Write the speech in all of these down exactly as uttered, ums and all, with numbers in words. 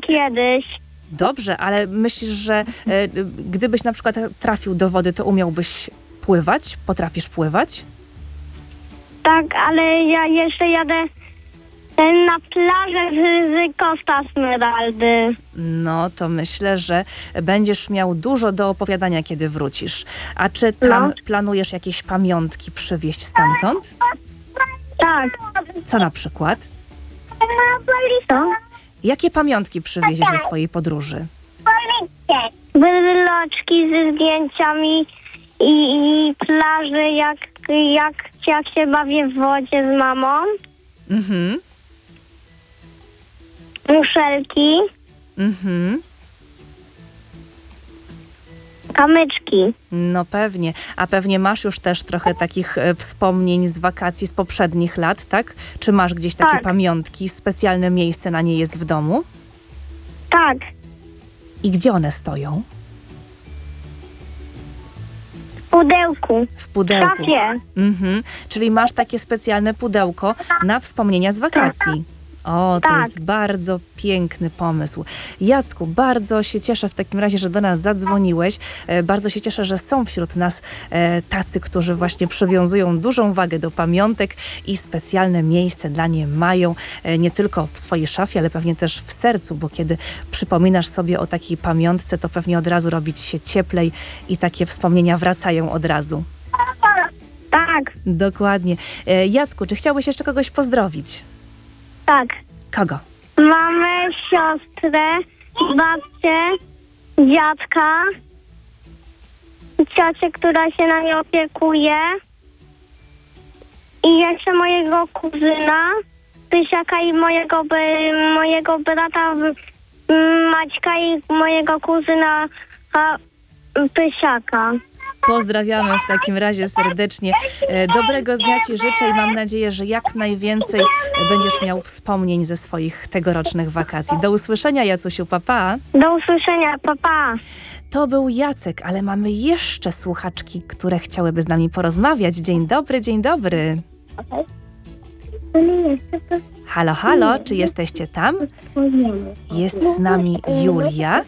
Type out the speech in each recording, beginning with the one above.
kiedyś. Dobrze, ale myślisz, że e, gdybyś na przykład trafił do wody, to umiałbyś pływać? Potrafisz pływać? Tak, ale ja jeszcze jadę e, na plażę z, z Costa Smeraldy. No, to myślę, że będziesz miał dużo do opowiadania, kiedy wrócisz. A czy tam No. planujesz jakieś pamiątki przywieźć stamtąd? Tak. Co na przykład? Co? Jakie pamiątki przywieziesz ze swojej podróży? Wyloczki ze zdjęciami i, i plaży, jak, jak, jak się bawię w wodzie z mamą. Mhm, Muszelki, mhm. kamyczki. No pewnie. A pewnie masz już też trochę takich e, wspomnień z wakacji z poprzednich lat, tak? Czy masz gdzieś takie Tak. pamiątki, specjalne miejsce na nie jest w domu? Tak, I gdzie one stoją? w pudełku. W W pudełku. szafie. Mhm. Czyli masz takie specjalne pudełko na wspomnienia z wakacji. O, to Tak. jest bardzo piękny pomysł. Jacku, bardzo się cieszę w takim razie, że do nas zadzwoniłeś. E, Bardzo się cieszę, że są wśród nas e, tacy, którzy właśnie przywiązują dużą wagę do pamiątek i specjalne miejsce dla nie mają. E, Nie tylko w swojej szafie, ale pewnie też w sercu, bo kiedy przypominasz sobie o takiej pamiątce, to pewnie od razu robi ci się cieplej i takie wspomnienia wracają od razu. Tak, Dokładnie. E, Jacku, czy chciałbyś jeszcze kogoś pozdrowić? tak. Kogo? Mamę, siostrę, babcię, dziadka, ciocię, która się nami opiekuje i jeszcze mojego kuzyna, Pysiaka i mojego, by- mojego brata m, Maćka i mojego kuzyna a, Pysiaka. Pozdrawiamy w takim razie serdecznie. E, Dobrego dnia ci życzę i mam nadzieję, że jak najwięcej będziesz miał wspomnień ze swoich tegorocznych wakacji. Do usłyszenia, Jacusiu, pa, pa. Do usłyszenia, pa, pa. To był Jacek, ale mamy jeszcze słuchaczki, które chciałyby z nami porozmawiać. Dzień dobry, dzień dobry. Halo, halo, czy jesteście tam? Jest z nami Julia.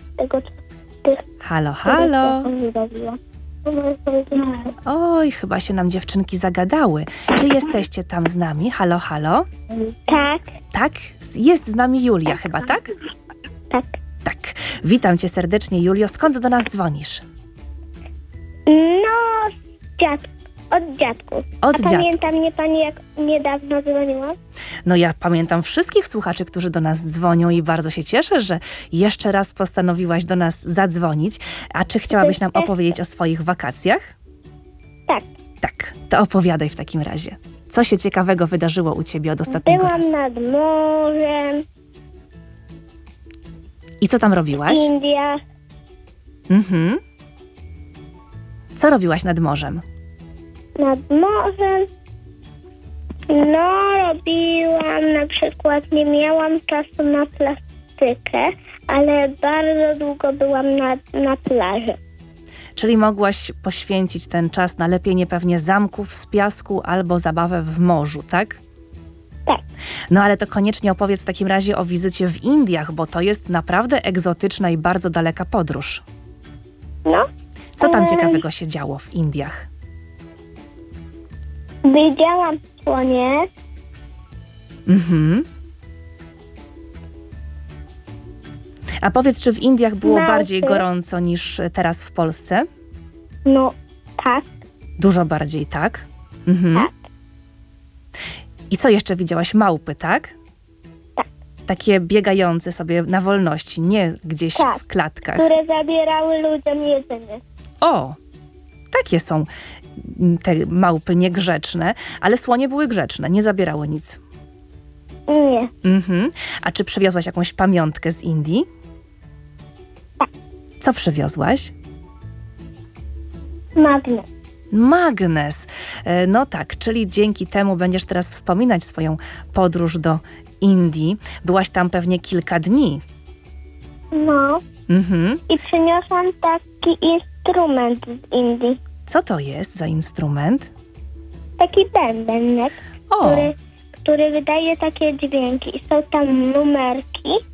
Halo, halo. Oj, chyba się nam dziewczynki zagadały. Czy jesteście tam z nami? Halo, halo? Tak, Tak? Jest z nami Julia chyba, tak? tak. Tak. Witam cię serdecznie, Julio. Skąd do nas dzwonisz? No, dziad, od dziadków. Od A dziadków. pamięta mnie pani, jak niedawno dzwoniła? No ja pamiętam wszystkich słuchaczy, którzy do nas dzwonią i bardzo się cieszę, że jeszcze raz postanowiłaś do nas zadzwonić. A czy chciałabyś nam opowiedzieć o swoich wakacjach? Tak. Tak, to opowiadaj w takim razie. Co się ciekawego wydarzyło u ciebie od ostatniego Byłam razu? nad morzem, I co tam w robiłaś? Indiach. Mhm. Co robiłaś nad morzem? Nad morzem. No, robiłam na przykład, nie miałam czasu na plastykę, ale bardzo długo byłam na, na plaży. Czyli mogłaś poświęcić ten czas na lepienie pewnie zamków z piasku albo zabawę w morzu, tak? Tak. No ale to koniecznie opowiedz w takim razie o wizycie w Indiach, bo to jest naprawdę egzotyczna i bardzo daleka podróż. No, Co tam Em. ciekawego się działo w Indiach? widziałam słonie, Mhm. A powiedz, czy w Indiach było Małpy. bardziej gorąco niż teraz w Polsce? no tak, Dużo bardziej, tak? Mhm. Tak. I co jeszcze widziałaś? Małpy, tak? Tak. Takie biegające sobie na wolności, nie gdzieś Tak. w klatkach. które zabierały ludziom jedzenie. O, takie są mm, te małpy niegrzeczne, ale słonie były grzeczne, nie zabierały nic. Nie, Mhm. A czy przywiozłaś jakąś pamiątkę z Indii? Tak. Co przywiozłaś? magnes. Magnes. E, No tak, czyli dzięki temu będziesz teraz wspominać swoją podróż do Indii. Byłaś tam pewnie kilka dni. No, Mhm. i przyniosłam taki instrument z Indii. Co to jest za instrument? Taki bębenek, O, który, który wydaje takie dźwięki. I są tam numerki